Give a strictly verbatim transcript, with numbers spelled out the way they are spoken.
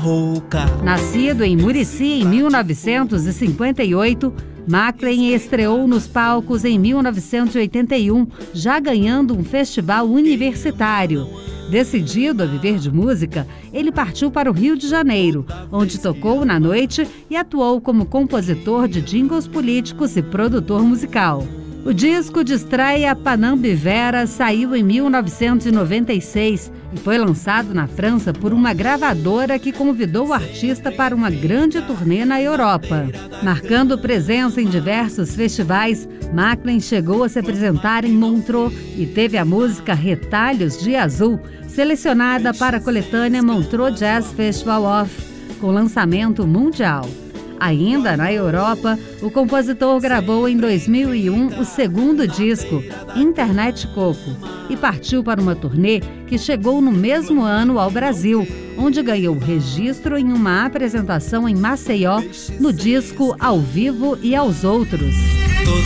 rouca. Nascido em Murici em mil novecentos e cinquenta e oito, Maclen estreou nos palcos em mil novecentos e oitenta e um, já ganhando um festival universitário. Decidido a viver de música, ele partiu para o Rio de Janeiro, onde tocou na noite e atuou como compositor de jingles políticos e produtor musical. O disco de estreia Panambivera saiu em mil novecentos e noventa e seis e foi lançado na França por uma gravadora que convidou o artista para uma grande turnê na Europa. Marcando presença em diversos festivais, Maclen chegou a se apresentar em Montreux e teve a música Retalhos de Azul selecionada para a coletânea Montreux Jazz Festival of, com lançamento mundial. Ainda na Europa, o compositor gravou em dois mil e um o segundo disco, Internet Coco, e partiu para uma turnê que chegou no mesmo ano ao Brasil, onde ganhou registro em uma apresentação em Maceió, no disco Ao Vivo e aos Outros.